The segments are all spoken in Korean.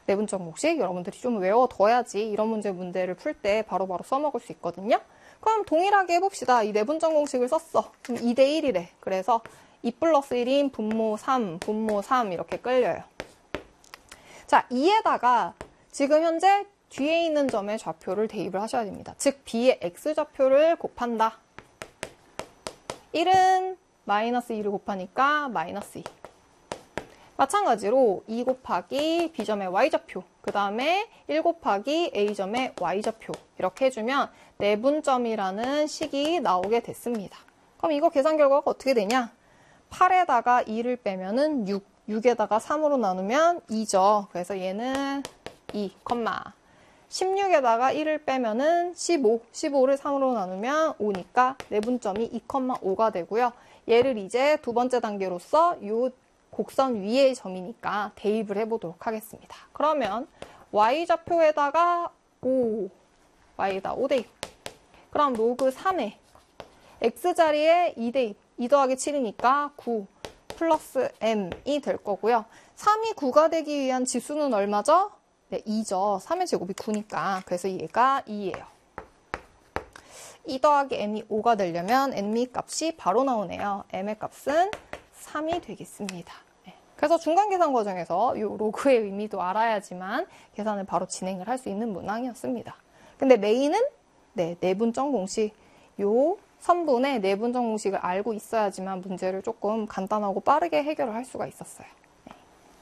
내분적 공식 여러분들이 좀 외워둬야지 이런 문제를 풀 때 바로바로 써먹을 수 있거든요. 그럼 동일하게 해봅시다. 이 내분적 공식을 썼어. 그럼 2대 1이래. 그래서 2 플러스 1인 분모 3 이렇게 끌려요. 자, 2에다가 지금 현재 뒤에 있는 점의 좌표를 대입을 하셔야 됩니다. 즉 B의 X좌표를 곱한다. 1은 마이너스 2를 곱하니까 마이너스 2. 마찬가지로 2 곱하기 B점의 Y좌표, 그 다음에 1 곱하기 A점의 Y좌표 이렇게 해주면 내분점이라는 식이 나오게 됐습니다. 그럼 이거 계산 결과가 어떻게 되냐? 8에다가 2를 빼면은 6, 6에다가 3으로 나누면 2죠. 그래서 얘는 2, 16에다가 1을 빼면은 15, 15를 3으로 나누면 5니까 내분점이 2,5가 되고요. 얘를 이제 두 번째 단계로서 요 곡선 위의 점이니까 대입을 해보도록 하겠습니다. 그러면 Y좌표에다가 5, Y에다 5 대입. 그럼 로그 3에 X자리에 2 대입. 2 더하기 7이니까 9 플러스 M이 될 거고요. 3이 9가 되기 위한 지수는 얼마죠? 네, 2죠. 3의 제곱이 9니까. 그래서 얘가 2예요. 2 더하기 M이 5가 되려면 M의 값이 바로 나오네요. M의 값은 3이 되겠습니다. 네. 그래서 중간계산 과정에서 이 로그의 의미도 알아야지만 계산을 바로 진행을 할 수 있는 문항이었습니다. 근데 메인은 내분점 공식, 요 선분의 내분점 공식을 알고 있어야지만 문제를 조금 간단하고 빠르게 해결을 할 수가 있었어요. 네.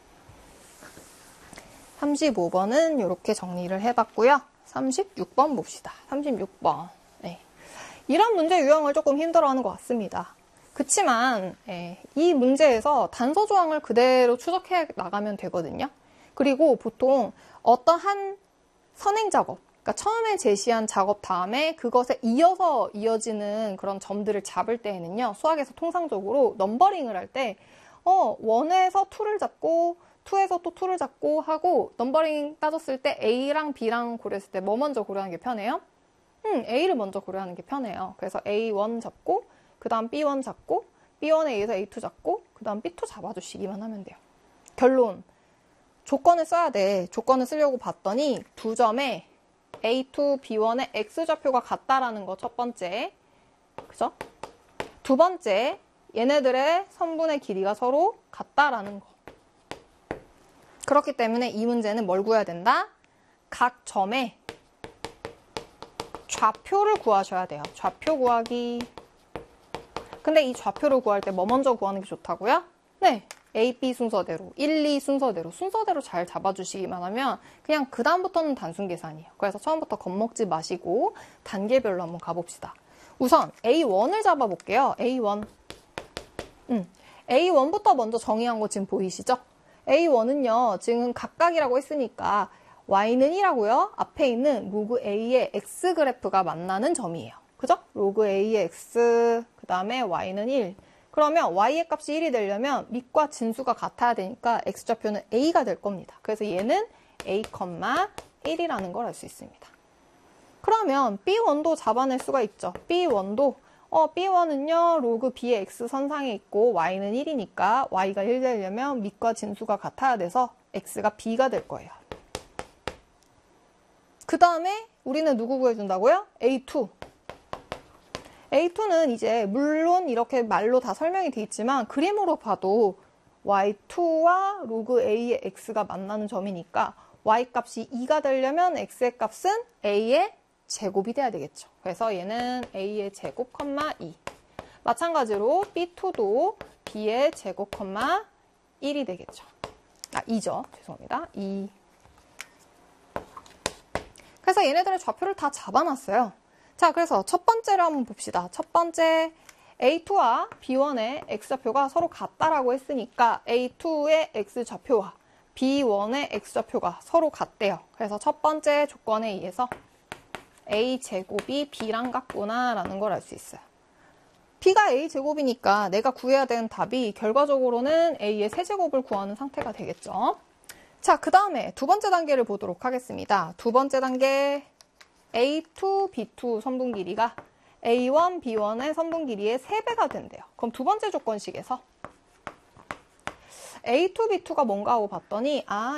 35번은 이렇게 정리를 해봤고요. 36번 봅시다. 36번. 네. 이런 문제 유형을 조금 힘들어하는 것 같습니다. 그치만 이 문제에서 단서 조항을 그대로 추적해 나가면 되거든요. 그리고 보통 어떠한 선행 작업, 그러니까 처음에 제시한 작업 다음에 그것에 이어서 이어지는 그런 점들을 잡을 때에는요. 수학에서 통상적으로 넘버링을 할 때 1에서 2를 잡고 2에서 또 2를 잡고 하고 넘버링 따졌을 때 A랑 B랑 고려했을 때 뭐 먼저 고려하는 게 편해요? A를 먼저 고려하는 게 편해요. 그래서 A1 잡고 그 다음 B1 잡고 B1에 의해서 A2 잡고 그 다음 B2 잡아주시기만 하면 돼요. 결론, 조건을 써야 돼. 조건을 쓰려고 봤더니 두 점에 A2, B1의 X좌표가 같다라는 거 첫 번째, 그죠? 두 번째, 얘네들의 선분의 길이가 서로 같다라는 거. 그렇기 때문에 이 문제는 뭘 구해야 된다? 각 점의 좌표를 구하셔야 돼요. 좌표 구하기. 근데 이 좌표를 구할 때 뭐 먼저 구하는 게 좋다고요? 네, A, B 순서대로, 1, 2 순서대로 잘 잡아주시기만 하면 그냥 그 다음부터는 단순 계산이에요. 그래서 처음부터 겁먹지 마시고 단계별로 한번 가봅시다. 우선 A1을 잡아볼게요. A1. A1부터 먼저 정의한 거 지금 보이시죠? A1은요, 지금 각각이라고 했으니까 Y는 1하고요. 앞에 있는 로그 A의 X 그래프가 만나는 점이에요. 그죠? 로그 A의 X, 그 다음에 Y는 1. 그러면 Y의 값이 1이 되려면 밑과 진수가 같아야 되니까 X좌표는 A가 될 겁니다. 그래서 얘는 A, 1이라는 걸 알 수 있습니다. 그러면 B1도 잡아낼 수가 있죠. B1도 B1은요, 로그 B의 X 선상에 있고 Y는 1이니까 Y가 1 되려면 밑과 진수가 같아야 돼서 X가 B가 될 거예요. 그 다음에 우리는 누구 구해준다고요? A2. A2는 이제 물론 이렇게 말로 다 설명이 돼 있지만 그림으로 봐도 Y2와 로그 A의 X가 만나는 점이니까 Y 값이 2가 되려면 X의 값은 A의 제곱이 돼야 되겠죠. 그래서 얘는 A의 제곱, 2. 마찬가지로 B2도 B의 제곱, 1이 되겠죠. 2죠. 죄송합니다. 2. 그래서 얘네들의 좌표를 다 잡아놨어요. 자, 그래서 첫 번째를 한번 봅시다. 첫 번째 A2와 B1의 X좌표가 서로 같다라고 했으니까 A2의 X좌표와 B1의 X좌표가 서로 같대요. 그래서 첫 번째 조건에 의해서 A제곱이 B랑 같구나 라는 걸 알 수 있어요. B가 A제곱이니까 내가 구해야 되는 답이 결과적으로는 A의 세제곱을 구하는 상태가 되겠죠. 자, 그 다음에 두 번째 단계를 보도록 하겠습니다. 두 번째 단계 A2, B2 선분 길이가 A1, B1의 선분 길이의 3배가 된대요. 그럼 두 번째 조건식에서 A2, B2가 뭔가 하고 봤더니